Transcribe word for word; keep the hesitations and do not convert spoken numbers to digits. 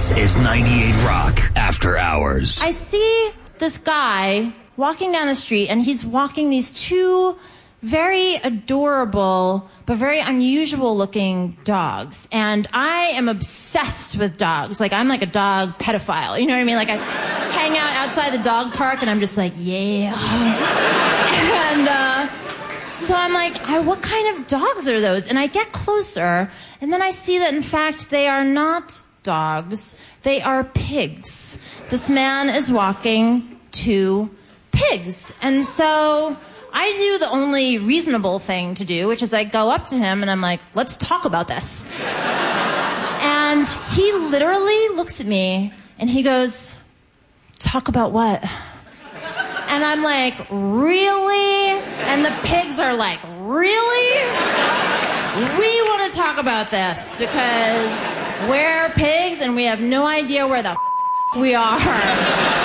This is ninety-eight Rock After Hours. I see this guy walking down the street, and he's walking these two very adorable but very unusual looking dogs. And I am obsessed with dogs. Like, I'm like a dog pedophile. You know what I mean? Like, I hang out outside the dog park, and I'm just like, yeah. And uh, so I'm like, I, what kind of dogs are those? And I get closer, and then I see that, in fact, they are not dogs. They are pigs. This man is walking two pigs. And so I do the only reasonable thing to do, which is I go up to him and I'm like, let's talk about this. And he literally looks at me and he goes, talk about what? And I'm like, really? And the pigs are like, really? We want to talk about this because we're pigs and we have no idea where the f- we are.